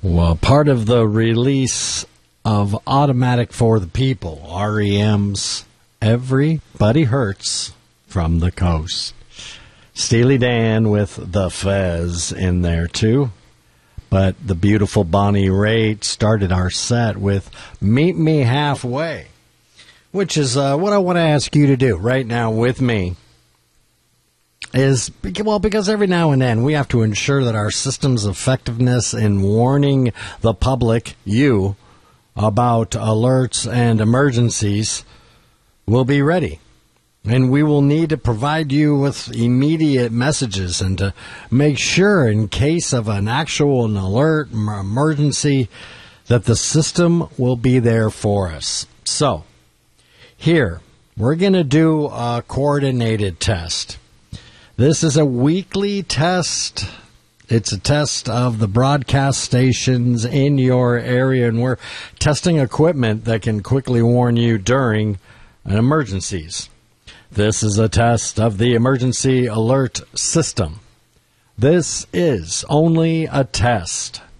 Well, part of the release of Automatic for the People, REM's Everybody Hurts from the Coast. Steely Dan with the Fez in there, too. But the beautiful Bonnie Raitt started our set with Meet Me Halfway, which is what I want to ask you to do right now with me. Because every now and then we have to ensure that our system's effectiveness in warning the public, you, about alerts and emergencies will be ready. And we will need to provide you with immediate messages and to make sure in case of an actual alert emergency that the system will be there for us. So, here, we're going to do a coordinated test. This is a weekly test. It's a test of the broadcast stations in your area, and we're testing equipment that can quickly warn you during emergencies. This is a test of the emergency alert system. This is only a test.